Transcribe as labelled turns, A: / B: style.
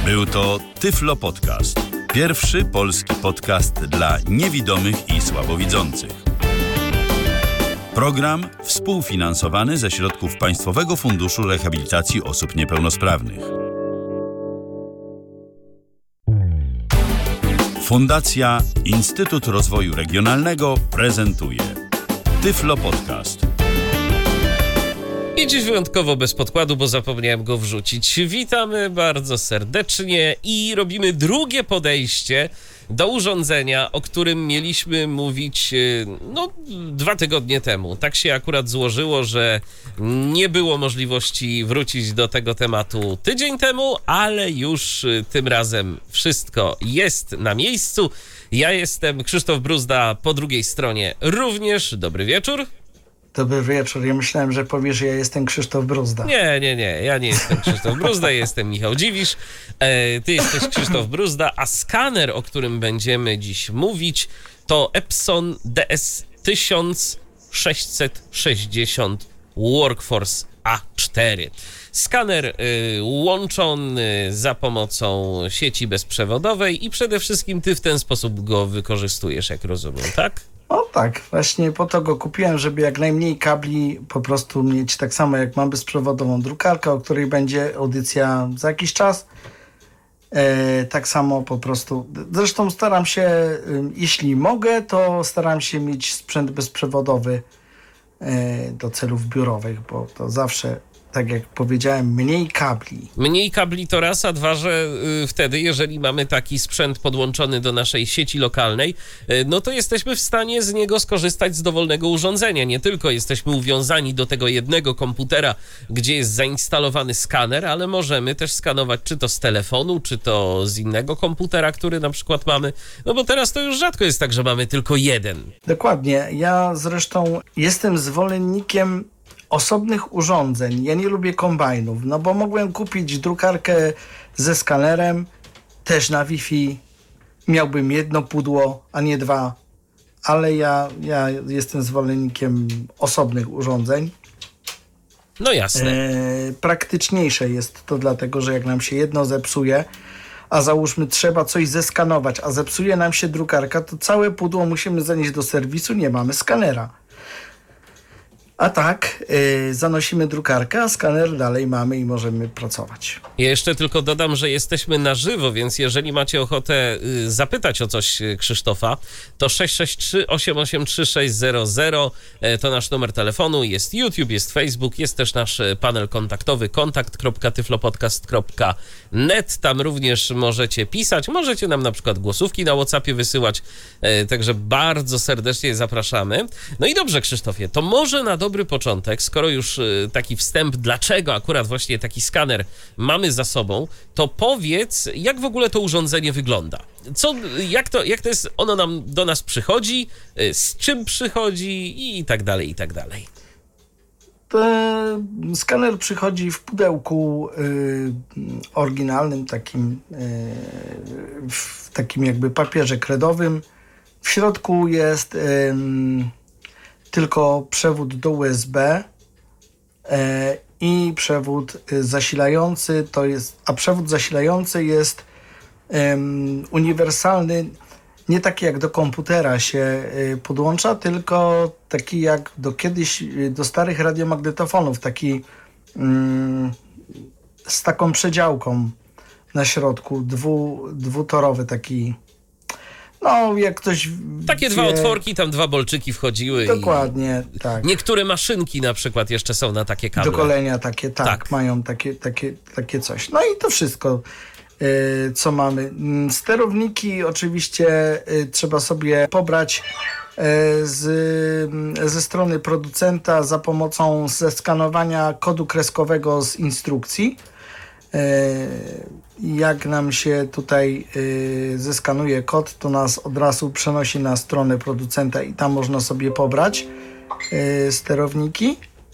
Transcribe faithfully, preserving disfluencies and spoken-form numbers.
A: Był to Tyflo Podcast. Pierwszy polski podcast dla niewidomych i słabowidzących. Program współfinansowany ze środków Państwowego Funduszu Rehabilitacji Osób Niepełnosprawnych. Fundacja Instytut Rozwoju Regionalnego prezentuje Tyflo Podcast.
B: I dziś wyjątkowo bez podkładu, bo zapomniałem go wrzucić. Witamy bardzo serdecznie i robimy drugie podejście do urządzenia, o którym mieliśmy mówić no dwa tygodnie temu. Tak się akurat złożyło, że nie było możliwości wrócić do tego tematu tydzień temu, ale już tym razem wszystko jest na miejscu. Ja jestem Krzysztof Bruzda, po drugiej stronie również. Dobry wieczór.
C: Dobry wieczór. Ja myślałem, że powiesz, że ja jestem Krzysztof Bruzda.
B: Nie, nie, nie. Ja nie jestem Krzysztof Bruzda, jestem Michał Dziwisz. E, ty jesteś Krzysztof Bruzda, a skaner, o którym będziemy dziś mówić, to Epson D S tysiąc sześćset sześćdziesiąt Workforce A cztery. Skaner y, łączony za pomocą sieci bezprzewodowej i przede wszystkim ty w ten sposób go wykorzystujesz, jak rozumiem, tak?
C: O tak, właśnie po to go kupiłem, żeby jak najmniej kabli po prostu mieć, tak samo jak mam bezprzewodową drukarkę, o której będzie audycja za jakiś czas. E, tak samo po prostu, zresztą staram się, e, jeśli mogę, to staram się mieć sprzęt bezprzewodowy e, do celów biurowych, bo to zawsze, tak jak powiedziałem, mniej kabli.
B: Mniej kabli to raz, a dwa, że y, wtedy, jeżeli mamy taki sprzęt podłączony do naszej sieci lokalnej, y, no to jesteśmy w stanie z niego skorzystać z dowolnego urządzenia. Nie tylko jesteśmy uwiązani do tego jednego komputera, gdzie jest zainstalowany skaner, ale możemy też skanować czy to z telefonu, czy to z innego komputera, który na przykład mamy. No bo teraz to już rzadko jest tak, że mamy tylko jeden.
C: Dokładnie. Ja zresztą jestem zwolennikiem osobnych urządzeń. Ja nie lubię kombajnów, no bo mogłem kupić drukarkę ze skanerem, też na Wi-Fi. Miałbym jedno pudło, a nie dwa. Ale ja, ja jestem zwolennikiem osobnych urządzeń.
B: No jasne.
C: E, praktyczniejsze jest to dlatego, że jak nam się jedno zepsuje, a załóżmy trzeba coś zeskanować, a zepsuje nam się drukarka, to całe pudło musimy zanieść do serwisu, nie mamy skanera. A tak, yy, zanosimy drukarkę, a skaner dalej mamy i możemy pracować.
B: Ja jeszcze tylko dodam, że jesteśmy na żywo, więc jeżeli macie ochotę y, zapytać o coś y, Krzysztofa, to sześć sześć trzy, osiem osiem trzy, sześć zero zero y, to nasz numer telefonu, jest YouTube, jest Facebook, jest też nasz panel kontaktowy kontakt kropka tyflopodcast kropka net. Tam również możecie pisać, możecie nam na przykład głosówki na WhatsAppie wysyłać, y, także bardzo serdecznie zapraszamy. No i dobrze, Krzysztofie, to może na dobry początek, skoro już y, taki wstęp, dlaczego akurat właśnie taki skaner mamy za sobą, to powiedz, jak w ogóle to urządzenie wygląda? Co, jak to, jak to jest, ono nam do nas przychodzi, y, z czym przychodzi i tak dalej, i tak dalej.
C: Te, skaner przychodzi w pudełku y, oryginalnym, takim, y, w takim jakby papierze kredowym. W środku jest y, tylko przewód do U S B e, i przewód zasilający, to jest, a przewód zasilający jest um, uniwersalny, nie taki jak do komputera się y, podłącza, tylko taki jak do kiedyś, y, do starych radiomagnetofonów, taki mm, z taką przedziałką na środku, dwu, dwutorowy taki. No, jak ktoś
B: Takie wie... dwa otworki, tam dwa bolczyki wchodziły.
C: Dokładnie,
B: i...
C: tak.
B: Niektóre maszynki na przykład jeszcze są na takie kable.
C: Do golenia takie, tak, tak. mają takie, takie, takie coś. No i to wszystko, yy, co mamy. Sterowniki oczywiście yy, trzeba sobie pobrać yy, z, yy, ze strony producenta za pomocą zeskanowania kodu kreskowego z instrukcji. Jak nam się tutaj zeskanuje kod, to nas od razu przenosi na stronę producenta i tam można sobie pobrać sterowniki.